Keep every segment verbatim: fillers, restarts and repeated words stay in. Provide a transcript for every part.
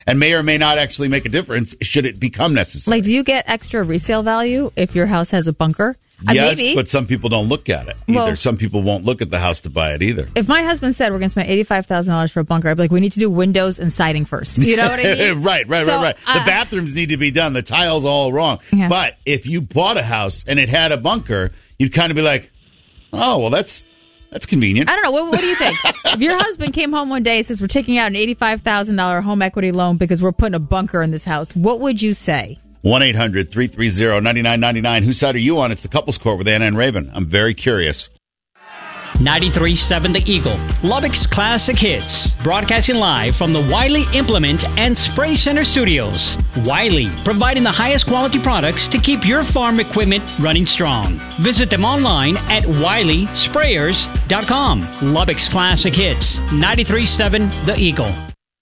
and may or may not actually make a difference should it become necessary. Like, do you get extra resale value if your house has a bunker? Uh, yes, maybe. But some people don't look at it either. Well, some people won't look at the house to buy it either. If my husband said we're going to spend eighty-five thousand dollars for a bunker, I'd be like, we need to do windows and siding first. You know what I mean? right, right, so, right, right. Uh, the bathrooms need to be done. The tile's all wrong. Yeah. But if you bought a house and it had a bunker, you'd kind of be like, oh, well, that's that's convenient. I don't know. What, what do you think? If your husband came home one day and says we're taking out an eighty-five thousand dollars home equity loan because we're putting a bunker in this house, what would you say? one eight hundred three three zero nine nine nine nine. Whose side are you on? It's the Couples Court with Anna and Raven. I'm very curious. ninety-three point seven The Eagle, Lubbock's classic hits. Broadcasting live from the Wiley Implement and Spray Center studios. Wiley, providing the highest quality products to keep your farm equipment running strong. Visit them online at wiley sprayers dot com. Lubbock's classic hits, ninety-three point seven The Eagle.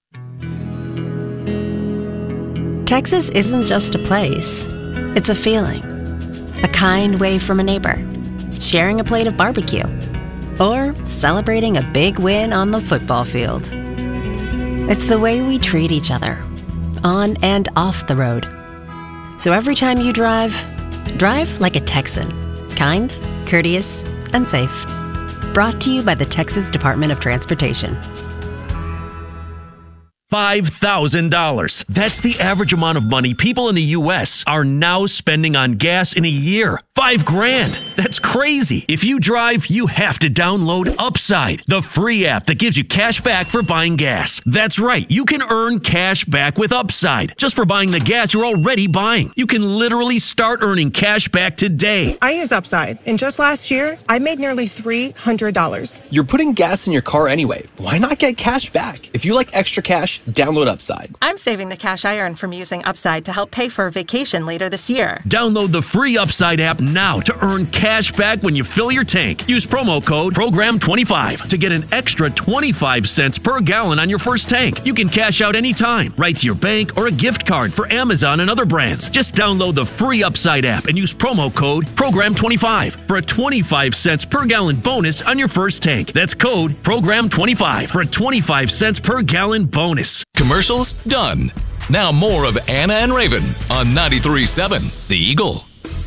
Texas isn't just a place. It's a feeling. A kind wave from a neighbor. Sharing a plate of barbecue. Or celebrating a big win on the football field. It's the way we treat each other, on and off the road. So every time you drive, drive like a Texan. Kind, courteous, and safe. Brought to you by the Texas Department of Transportation. five thousand dollars. That's the average amount of money people in the U S are now spending on gas in a year. Five grand. That's crazy. If you drive, you have to download Upside, the free app that gives you cash back for buying gas. That's right. You can earn cash back with Upside just for buying the gas you're already buying. You can literally start earning cash back today. I use Upside, and just last year, I made nearly three hundred dollars. You're putting gas in your car anyway. Why not get cash back? If you like extra cash, download Upside. I'm saving the cash I earn from using Upside to help pay for a vacation later this year. Download the free Upside app now to earn cash back when you fill your tank. Use promo code program twenty-five to get an extra twenty-five cents per gallon on your first tank. You can cash out anytime, right to your bank or a gift card for Amazon and other brands. Just download the free Upside app and use promo code program twenty-five for a twenty-five cents per gallon bonus on your first tank. That's code program twenty-five for a twenty-five cents per gallon bonus. Commercials done. Now more of Anna and Raven on ninety-three point seven The Eagle.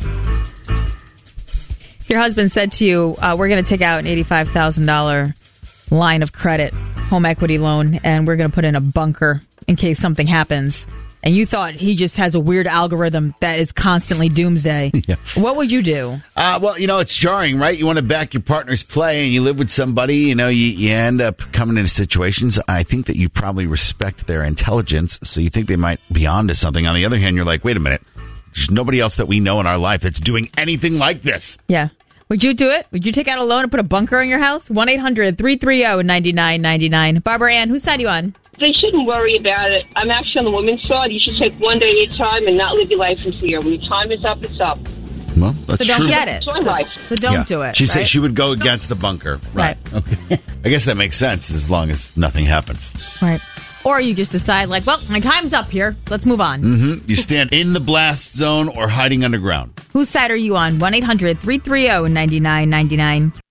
Your husband said to you, uh, we're going to take out an eighty-five thousand dollars line of credit, home equity loan, and we're going to put in a bunker in case something happens. And you thought he just has a weird algorithm that is constantly doomsday. Yeah. What would you do? Uh, well, you know, it's jarring, right? You want to back your partner's play and you live with somebody, you know, you, you end up coming into situations. I think that you probably respect their intelligence, so you think they might be onto something. On the other hand, you're like, wait a minute. There's nobody else that we know in our life that's doing anything like this. Yeah. Would you do it? Would you take out a loan and put a bunker in your house? one eight hundred three three zero nine nine nine nine. Barbara Ann, whose side are you on? They shouldn't worry about it. I'm actually on the women's side. You should take one day at a time and not live your life in fear. When your time is up, it's up. Well, that's so don't true. get it. It's my life. So don't yeah. do it. She right? said she would go against the bunker. Right. right. Okay. I guess that makes sense as long as nothing happens. Right. Or you just decide, like, well, my time's up here. Let's move on. Mm-hmm. You stand in the blast zone or hiding underground. Whose side are you on? one eight hundred three three zero nine nine nine nine.